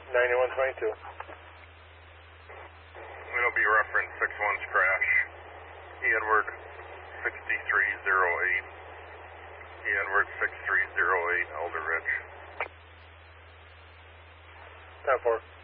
9122. It'll be reference 61's crash. Edward 6308. Edward 6308, Elder Ridge. 10-4.